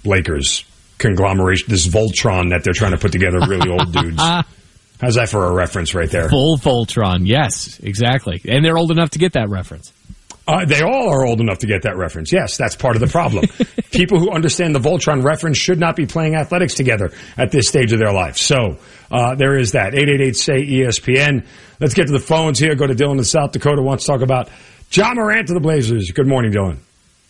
Lakers conglomeration, this Voltron that they're trying to put together, really old dudes. How's that for a reference right there? Full Voltron, yes, exactly. And they're old enough to get that reference. They all are old enough to get that reference. Yes, that's part of the problem. People who understand the Voltron reference should not be playing athletics together at this stage of their life. So there is that. 888-SAY-ESPN. Let's get to the phones here. Go to Dylan in South Dakota. Wants to talk about Ja Morant to the Blazers. Good morning, Dylan.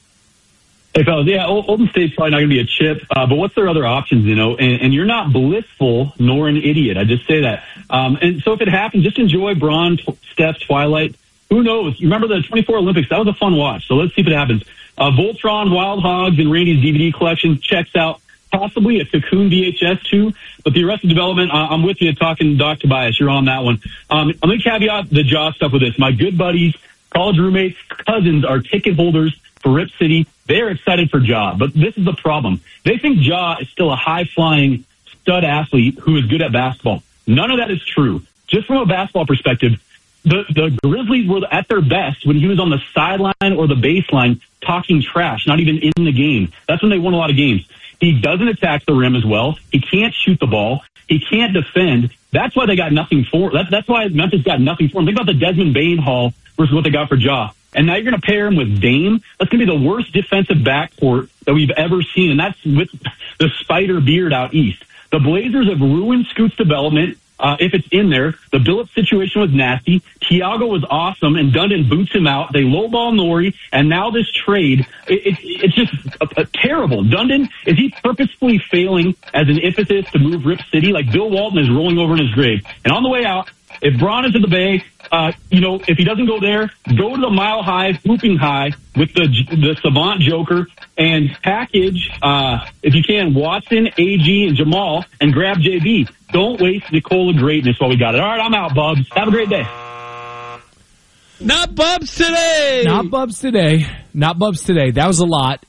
Hey, fellas, yeah, Golden State's probably not going to be a chip, but what's their other options, you know? And you're not blissful nor an idiot. I just say that. And so if it happens, just enjoy Bron, Steph, Twilight. Who knows? You remember the 24 Olympics? That was a fun watch. So let's see if it happens. Voltron, Wild Hogs, and Randy's DVD collection checks out. Possibly a Cocoon VHS too. But the Arrested Development, I'm with you talking Doc Tobias. You're on that one. I'm going to caveat the Ja stuff with this. My good buddies, college roommates, cousins are ticket holders for Rip City. They're excited for Ja. But this is the problem. They think Ja is still a high-flying stud athlete who is good at basketball. None of that is true. Just from a basketball perspective, the Grizzlies were at their best when he was on the sideline or the baseline talking trash, not even in the game. That's when they won a lot of games. He doesn't attack the rim as well. He can't shoot the ball. He can't defend. That's why they got nothing for. That's why Memphis got nothing for him. Think about the Desmond Bain haul versus what they got for Ja. And now you're going to pair him with Dame. That's going to be the worst defensive backcourt that we've ever seen, and that's with the spider beard out east. The Blazers have ruined Scoot's development. If it's in there, the Billups situation was nasty. Tiago was awesome, and Dundon boots him out. They lowball Norrie, and now this trade, it's just terrible. Dundon, is he purposefully failing as an emphasis to move Rip City? Like Bill Walton is rolling over in his grave. And on the way out, if Bron is in the Bay, if he doesn't go there, go to the Mile High, Hooping High with the Savant Joker and package, if you can, Watson, AG, and Jamal, and grab JB. Don't waste Nikola greatness while we got it. All right, I'm out, Bubs. Have a great day. Not Bubs today. Not Bubs today. Not Bubs today. That was a lot.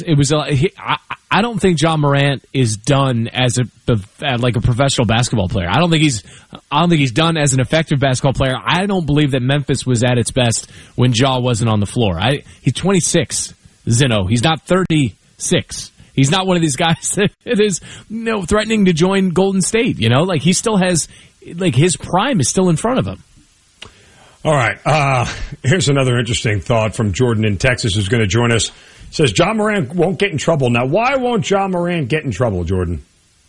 I don't think Ja Morant is done as like a professional basketball player. I don't think he's done as an effective basketball player. I don't believe that Memphis was at its best when Ja wasn't on the floor. He's 26, Zeno. He's not 36. He's not one of these guys that is threatening to join Golden State. Like he still has, like his prime is still in front of him. All right. Here's another interesting thought from Jordan in Texas, who's going to join us. Says Ja Morant won't get in trouble. Now, why won't Ja Morant get in trouble, Jordan?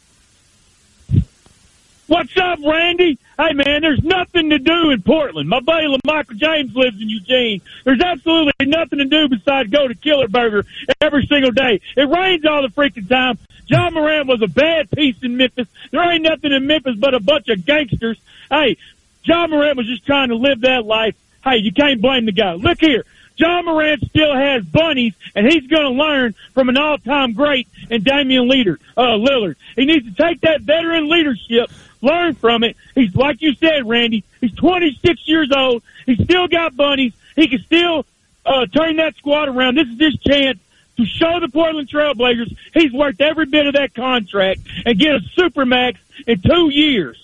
What's up, Randy? Hey, man, there's nothing to do in Portland. My buddy LaMichael James lives in Eugene. There's absolutely nothing to do besides go to Killer Burger every single day. It rains all the freaking time. Ja Morant was a bad piece in Memphis. There ain't nothing in Memphis but a bunch of gangsters. Hey, Ja Morant was just trying to live that life. Hey, you can't blame the guy. Look here. Ja Morant still has bunnies, and he's going to learn from an all-time great in Damian Lillard. He needs to take that veteran leadership, learn from it. He's, like you said, Randy, he's 26 years old. He's still got bunnies. He can still turn that squad around. This is his chance to show the Portland Trailblazers he's worth every bit of that contract and get a supermax in 2 years.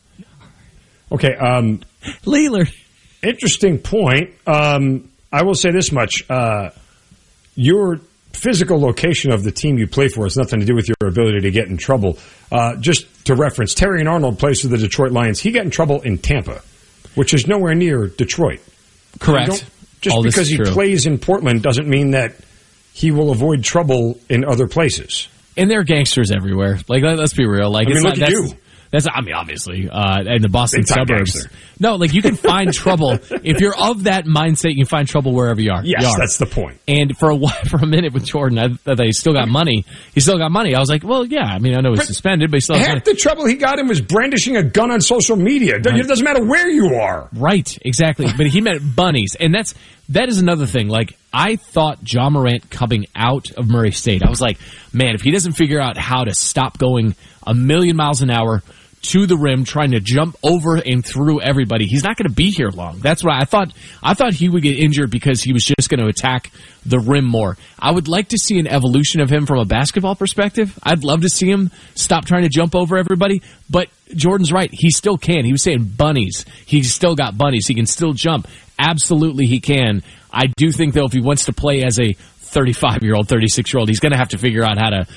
Okay, Lillard. Interesting point. I will say this much. Your physical location of the team you play for has nothing to do with your ability to get in trouble. Just to reference, Terry Arnold plays for the Detroit Lions. He got in trouble in Tampa, which is nowhere near Detroit. Correct. Just because he plays in Portland doesn't mean that he will avoid trouble in other places. And there are gangsters everywhere. Like, let's be real. Like, look at you. Obviously, in the Boston suburbs. Gangster. No, like you can find trouble if you're of that mindset. You can find trouble wherever you are. Yes, that's the point. And for a minute with Jordan, I thought he still got money. He still got money. I was like, well, yeah. I mean, I know he's suspended, but he still has money. Half the trouble he got in was brandishing a gun on social media. Right. It doesn't matter where you are. Right, exactly. But he meant bunnies, and that is another thing. Like, I thought Ja Morant coming out of Murray State, I was like, man, if he doesn't figure out how to stop going a million miles an hour to the rim, trying to jump over and through everybody, he's not going to be here long. That's why I thought he would get injured because he was just going to attack the rim more. I would like to see an evolution of him from a basketball perspective. I'd love to see him stop trying to jump over everybody, but Jordan's right. He still can. He was saying bunnies. He's still got bunnies. He can still jump. Absolutely he can. I do think, though, if he wants to play as a 35-year-old, 36-year-old, he's going to have to figure out how to